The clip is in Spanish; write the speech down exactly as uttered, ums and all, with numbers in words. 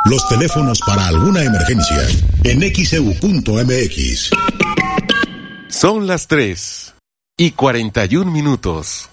Los teléfonos para alguna emergencia en X E U punto M X. Son las tres y cuarenta y un minutos.